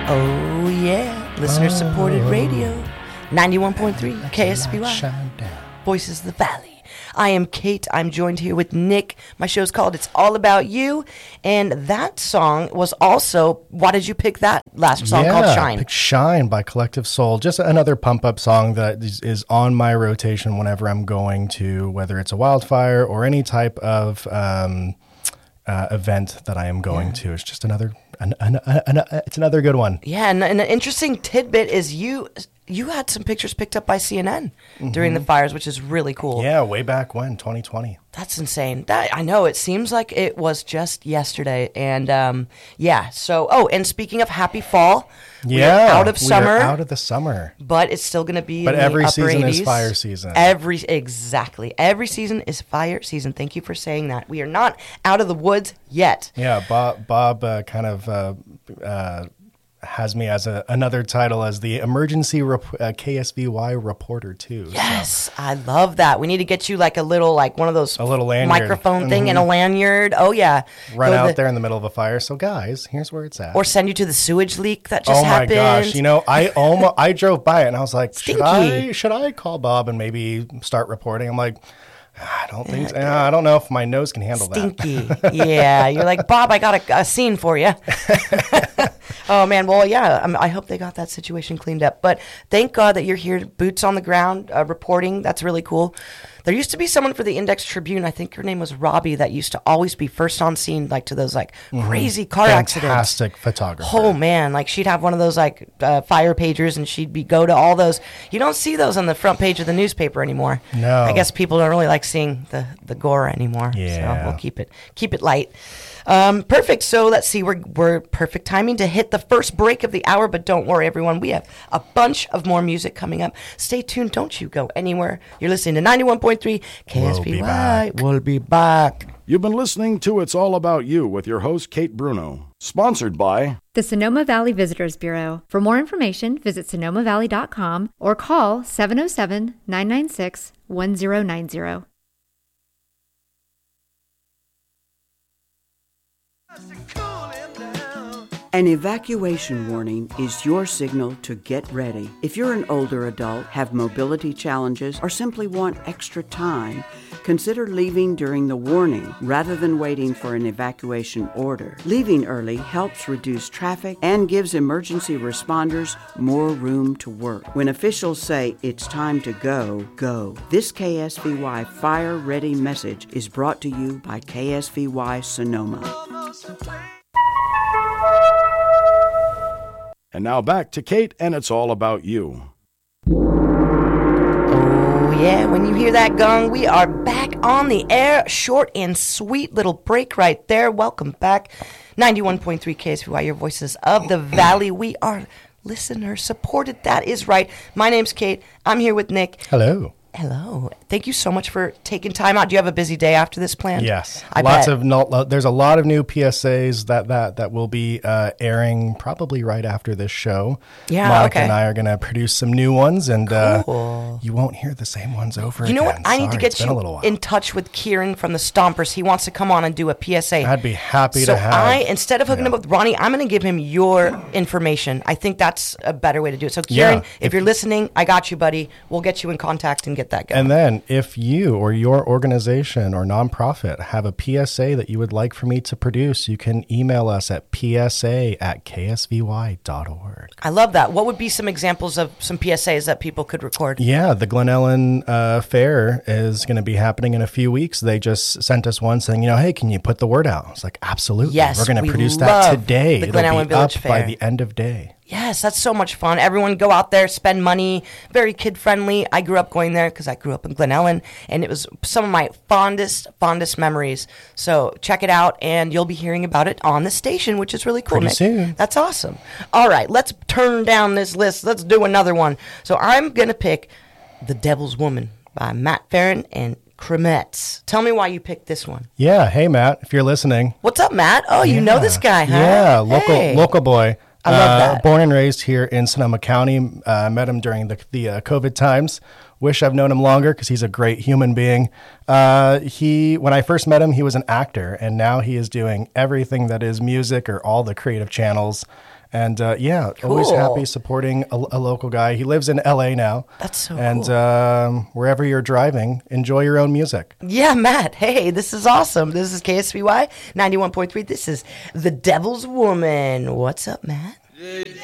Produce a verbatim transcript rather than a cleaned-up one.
Oh, yeah. Listener-supported Oh. radio. ninety-one point three K S V Y. Shine down. Voices of the Valley. I am Kate. I'm joined here with Nick. My show's called It's All About You. And that song was also, why did you pick that last song yeah, called Shine? Pick Shine by Collective Soul. Just another pump-up song that is, is on my rotation whenever I'm going to, whether it's a wildfire or any type of um, uh, event that I am going yeah. to. It's just another, an, an, an, an, it's another good one. Yeah, and, and an interesting tidbit is you... You had some pictures picked up by C N N mm-hmm. during the fires, which is really cool. Yeah, way back when, twenty twenty. That's insane. That I know. It seems like it was just yesterday. And um, yeah, so, oh, and speaking of happy fall, yeah, we're out of summer. We're out of the summer. But it's still going to be But in every the upper season eighties. is fire season. Every, exactly. Every season is fire season. Thank you for saying that. We are not out of the woods yet. Yeah, Bob, Bob uh, kind of... Uh, uh, has me as a, another title as the emergency rep, uh, K S V Y reporter too. Yes, so. I love that. We need to get you like a little, like one of those a little lanyard. microphone thing mm-hmm. and a lanyard. Oh yeah, run Go out the, there in the middle of a fire. So guys, here's where it's at. Or send you to the sewage leak that just oh happened. Oh my gosh! You know, I almost I drove by it and I was like, Stinky. should I should I call Bob and maybe start reporting? I'm like, I don't think so. I don't know if my nose can handle Stinky. that. Stinky. Yeah, you're like, Bob, I got a, a scene for you. Oh, man. Well, yeah, I'm, I hope they got that situation cleaned up. But thank God that you're here, boots on the ground, uh, reporting. That's really cool. There used to be someone for the Index Tribune, I think her name was Robbie, that used to always be first on scene, like to those like mm-hmm. crazy car Fantastic accidents. Fantastic photographer. Oh, man. Like she'd have one of those like uh, fire pagers and she'd be go to all those. You don't see those on the front page of the newspaper anymore. No. I guess people don't really like seeing the, the gore anymore. Yeah. So we'll keep it, keep it light. Um, perfect. So let's see. We're we're perfect timing to hit the first break of the hour. But don't worry, everyone. We have a bunch of more music coming up. Stay tuned. Don't you go anywhere. You're listening to ninety-one point three K S V Y. We'll be back. We'll be back. You've been listening to It's All About You with your host, Kate Bruno. Sponsored by the Sonoma Valley Visitors Bureau. For more information, visit sonoma valley dot com or call seven oh seven, nine nine six, one oh nine oh. An evacuation warning is your signal to get ready. If you're an older adult, have mobility challenges, or simply want extra time, consider leaving during the warning rather than waiting for an evacuation order. Leaving early helps reduce traffic and gives emergency responders more room to work. When officials say it's time to go, go. This K S V Y Fire Ready message is brought to you by K S V Y Sonoma. And now back to Kate and It's All About You. Oh, yeah. When you hear that gong, we are back on the air. Short and sweet little break right there. Welcome back. ninety-one point three K S V Y, your voices of the Valley. We are listener supported. That is right. My name's Kate. I'm here with Nick. Hello. Hello. Thank you so much for taking time out. Do you have a busy day after this planned? Yes. I Lots bet. of no, there's a lot of new P S As that that that will be uh, airing probably right after this show. Yeah, Monica okay. and I are going to produce some new ones, and cool. uh, you won't hear the same ones over you again. know what? I need Sorry, to it's get been a you little while. in touch with Kieran from the Stompers. He wants to come on and do a P S A. I'd be happy so to have. I, instead of hooking yeah. up with Ronnie, I'm going to give him your information. I think that's a better way to do it. So Kieran, Yeah, if, if you're you- listening, I got you, buddy. We'll get you in contact and get that going. And then if you or your organization or nonprofit have a P S A that you would like for me to produce, you can email us at p s a at k s v y dot org. I love that. What would be some examples of some P S As that people could record? Yeah, the Glen Ellen uh, Fair is going to be happening in a few weeks. They just sent us one saying, you know, hey, can you put the word out? I was like, absolutely. Yes, We're going we to produce love that today. the It'll Glen be Ellen Village up Fair. by the end of day. Yes, that's so much fun. Everyone go out there, spend money, very kid-friendly. I grew up going there because I grew up in Glen Ellen, and it was some of my fondest, fondest memories. So check it out, and you'll be hearing about it on the station, which is really cool, Pretty Nick. soon. That's awesome. All right, let's turn down this list. Let's do another one. So I'm going to pick The Devil's Woman by Matt Farron and Kremetz. Tell me why you picked this one. Yeah. Hey, Matt, if you're listening. What's up, Matt? Oh, you know this guy, huh? Yeah, local Hey. local boy. I love uh, that. Born and raised here in Sonoma County. Uh, met him during the, the uh, COVID times. Wish I've known him longer because he's a great human being. Uh, he, when I first met him, he was an actor, and now he is doing everything that is music or all the creative channels. And uh, yeah, always Cool. happy supporting a, a local guy. He lives in L A now. That's so and, cool. And um, wherever you're driving, enjoy your own music. Yeah, Matt. Hey, this is awesome. This is K S B Y ninety-one point three. This is The Devil's Woman. What's up, Matt?